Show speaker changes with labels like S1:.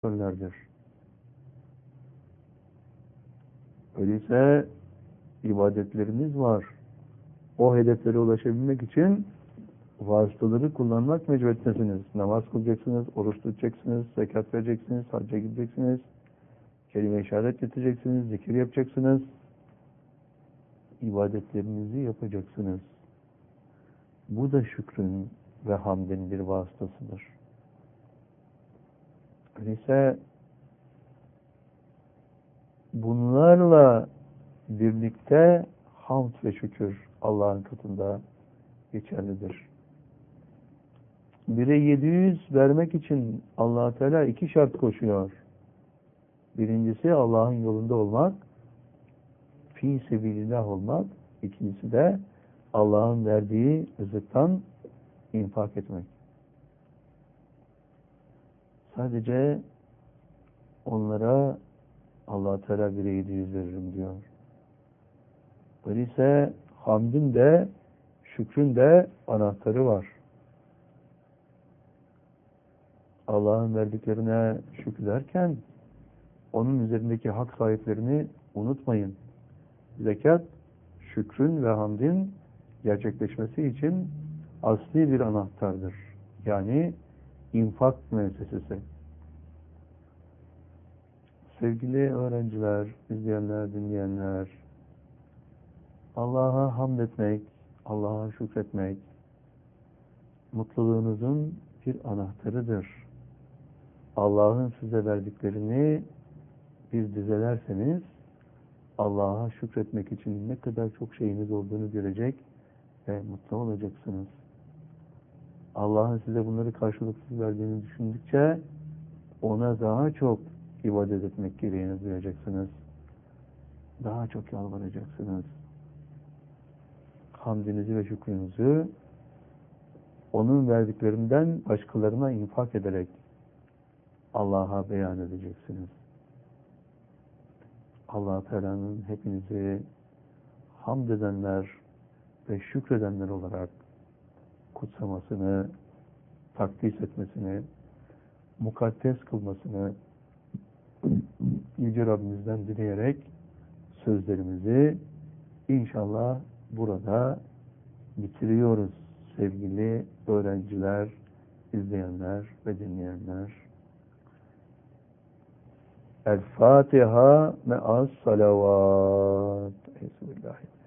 S1: Önlerdir. Öyleyse ibadetleriniz var. O hedeflere ulaşabilmek için vasıtaları kullanmak mecburiyetindesiniz. Namaz kılacaksınız, oruç tutacaksınız, zekat vereceksiniz, hacca gideceksiniz, kelime-i şehadet getireceksiniz, zikir yapacaksınız. İbadetlerinizi yapacaksınız. Bu da şükrün ve hamdin bir vasıtasıdır. Öyleyse bunlarla birlikte hamd ve şükür Allah'ın katında geçerlidir. 1'e 700 vermek için Allah Teala 2 şart koşuyor. Birincisi Allah'ın yolunda olmak, fi sebilillah olmak. İkincisi de Allah'ın verdiği rızıktan infak etmek. Sadece onlara Allah Teala 1'e 700 veririm diyor. Öyleyse hamdin de şükrün de anahtarı var. Allah'ın verdiklerine şükrederken onun üzerindeki hak sahiplerini unutmayın. Zekat, şükrün ve hamdin gerçekleşmesi için asli bir anahtardır. Yani infak müessesesi. Sevgili öğrenciler, izleyenler, dinleyenler, Allah'a hamd etmek, Allah'a şükretmek, mutluluğunuzun bir anahtarıdır. Allah'ın size verdiklerini bir dizelerseniz, Allah'a şükretmek için ne kadar çok şeyiniz olduğunu görecek ve mutlu olacaksınız. Allah'ın size bunları karşılıksız verdiğini düşündükçe, ona daha çok ibadet etmek gereğini duyacaksınız. Daha çok yalvaracaksınız. Hamdinizi ve şükrünüzü onun verdiklerinden başkalarına infak ederek Allah'a beyan edeceksiniz. Allah Teala'nın hepinizi hamd edenler ve şükredenler olarak kutsamasını, takdis etmesini, mukaddes kılmasını Yüce Rabbimizden dileyerek sözlerimizi inşallah burada bitiriyoruz sevgili öğrenciler, izleyenler ve dinleyenler. El Fatiha me'as salavat. Bismillahirrahmanirrahim.